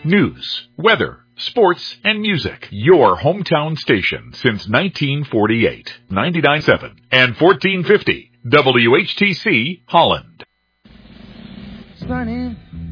News, weather, sports, and music. Your hometown station since 1948. 99.7 and 1450 WHTC Holland. It's funny.